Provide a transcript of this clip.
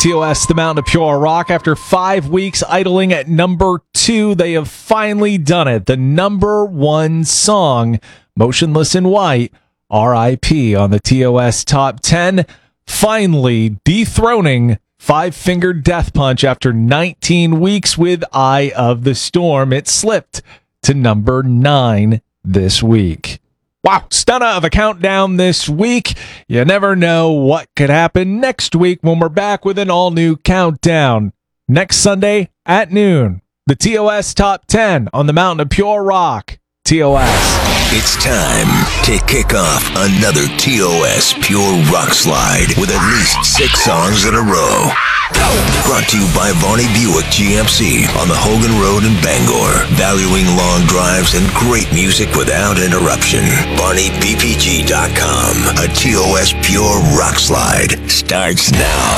TOS, The Mountain of Pure Rock. After 5 weeks idling at number 2, they have finally done it. The number 1 song, Motionless in White, R.I.P. on the TOS Top 10, finally dethroning Five Finger Death Punch after 19 weeks with Eye of the Storm. It slipped to number 9 this week. Wow, stunner of a countdown this week. You never know what could happen next week when we're back with an all-new countdown. Next Sunday at noon, the TOS Top 10 on the Mountain of Pure Rock. TOS. It's time to kick off another TOS Pure Rock Slide with at least 6 songs in a row. Brought to you by Varney Buick GMC on the Hogan Road in Bangor. Valuing long drives and great music without interruption. VarneyBPG.com. A TOS Pure Rock Slide starts now.